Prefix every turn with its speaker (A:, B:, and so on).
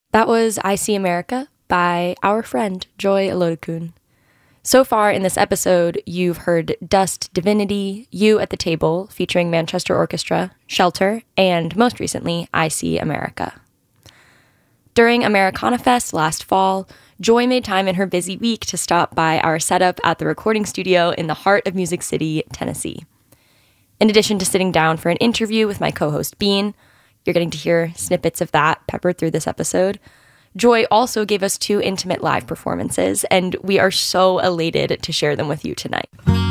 A: That was I See America by our friend Joy Olodokun. So far in this episode, you've heard Dust Divinity, You at the Table, featuring Manchester Orchestra, Shelter, and most recently, I See America. During Americana Fest last fall, Joy made time in her busy week to stop by our setup at the recording studio in the heart of Music City, Tennessee. In addition to sitting down for an interview with my co-host Bean, you're getting to hear snippets of that peppered through this episode, Joy also gave us 2 intimate live performances, and we are so elated to share them with you tonight.